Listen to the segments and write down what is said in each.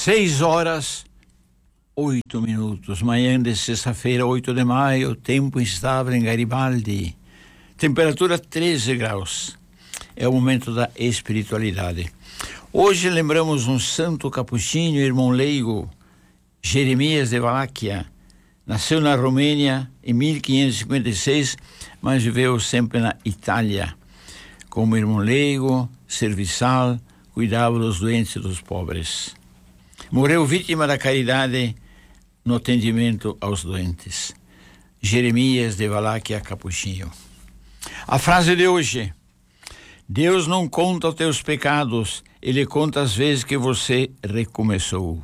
6h08. Manhã de sexta-feira, 8 de maio, tempo instável em Garibaldi. Temperatura 13 graus. É o momento da espiritualidade. Hoje lembramos um santo capuchinho, irmão leigo, Jeremias de Valáquia. Nasceu na Romênia em 1556, mas viveu sempre na Itália. Como irmão leigo, serviçal, cuidava dos doentes e dos pobres. Morreu vítima da caridade no atendimento aos doentes. Jeremias de Valáquia Capuchinho. A frase de hoje: Deus não conta os teus pecados, Ele conta as vezes que você recomeçou.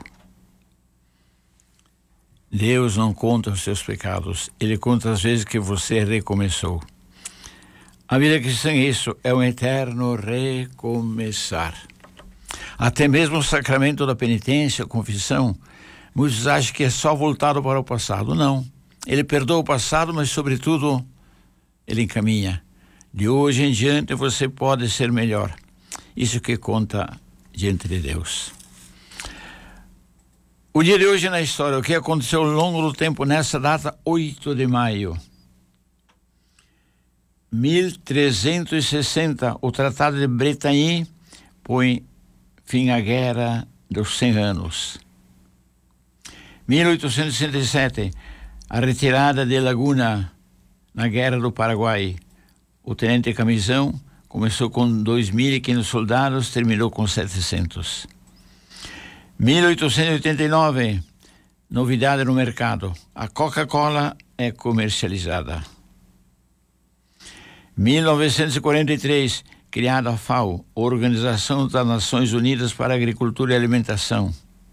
Deus não conta os teus pecados, Ele conta as vezes que você recomeçou. A vida cristã é isso, é um eterno recomeçar. Até mesmo o sacramento da penitência, a confissão, muitos acham que é só voltado para o passado. Não. Ele perdoa o passado, mas sobretudo ele encaminha. De hoje em diante você pode ser melhor. Isso que conta diante de Deus. O dia de hoje na história, o que aconteceu ao longo do tempo nessa data, 8 de maio. 1360, o Tratado de Bretagne põe fim à Guerra dos 100 anos. 1867, a retirada de Laguna na Guerra do Paraguai. O tenente Camisão começou com 2.500 soldados, terminou com 700. 1889, novidade no mercado. A Coca-Cola é comercializada. 1943, criada a FAO, Organização das Nações Unidas para a Agricultura e Alimentação.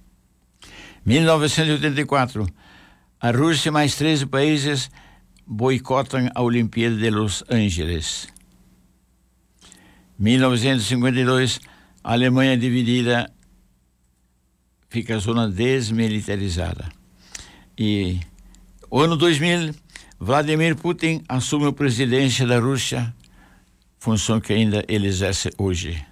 1984, a Rússia e mais 13 países boicotam a Olimpíada de Los Angeles. 1952, a Alemanha dividida fica a zona desmilitarizada. E o ano 2000, Vladimir Putin assume a presidência da Rússia, função que ainda ele exerce hoje.